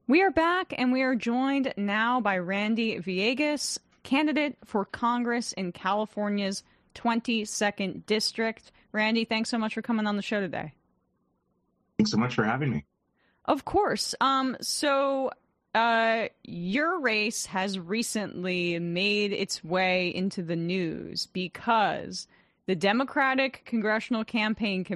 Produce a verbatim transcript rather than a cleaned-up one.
We are back, and we are joined now by Randy Villegas, candidate for Congress in California's twenty-second District. Randy, thanks so much for coming on the show today. Thanks so much for having me. Of course. Um, so uh, your race has recently made its way into the news because the Democratic Congressional Campaign Committee